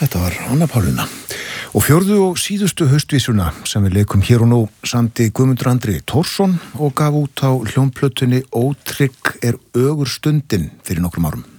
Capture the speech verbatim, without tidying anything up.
Þetta var Anna Pálína. Og fjórðu og síðustu haustvísuna sem við leikum hér og nú samdi Guðmundur Andri Tórsson og gaf út á hljómplötunni Ótrygg er ögur stundin fyrir nokkrum árum.